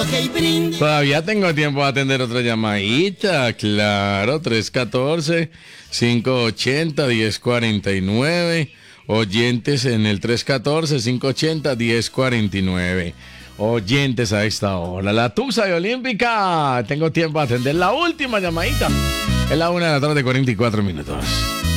Todavía tengo tiempo de atender otra llamadita, claro, 314-580-1049. Oyentes en el 314-580-1049. Oyentes a esta hora. La Tusa de Olímpica. Tengo tiempo de atender la última llamadita. Es la 1:44 PM.